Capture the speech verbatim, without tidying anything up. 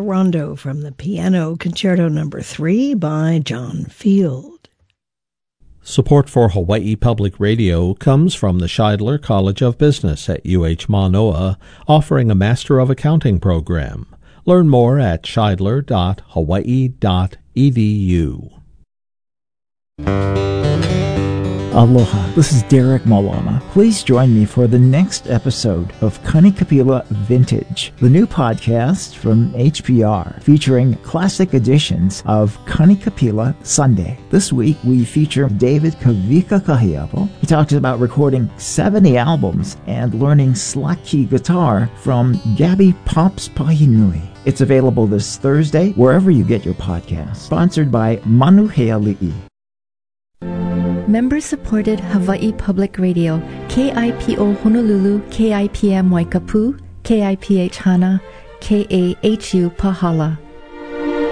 Rondo from the Piano Concerto Number three by John Field. Support for Hawaii Public Radio comes from the Scheidler College of Business at U H Manoa, offering a Master of Accounting program. Learn more at scheidler dot hawaii dot e d u. Aloha, this is Derek Malama. Please join me for the next episode of Kanikapila Vintage, the new podcast from H P R featuring classic editions of Kanikapila Sunday. This week we feature David Kavika Kahiapo. He talks about recording seventy albums and learning slack key guitar from Gabby Pops Pahinui. It's available this Thursday wherever you get your podcasts. Sponsored by Manuheali'i. Member-supported Hawaii Public Radio, K I P O Honolulu, K I P M Waikapu, K I P H Hana, K A H U Pahala.